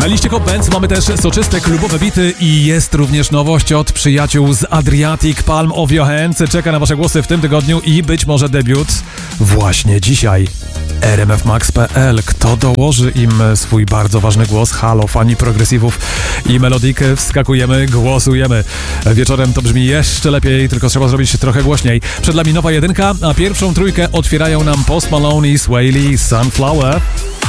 Na liście Hot Bands mamy też soczyste klubowe bity i jest również nowość od przyjaciół z Adriatic, Palm of Your Hands. Czeka na wasze głosy w tym tygodniu i być może debiut właśnie dzisiaj. RMFMax.pl. Kto dołoży im swój bardzo ważny głos? Halo, fani progresywów i melodik. Wskakujemy, głosujemy. Wieczorem to brzmi jeszcze lepiej, tylko trzeba zrobić trochę głośniej. Przed nami nowa jedynka, a pierwszą trójkę otwierają nam Post Malone i Sway Lee, Sunflower.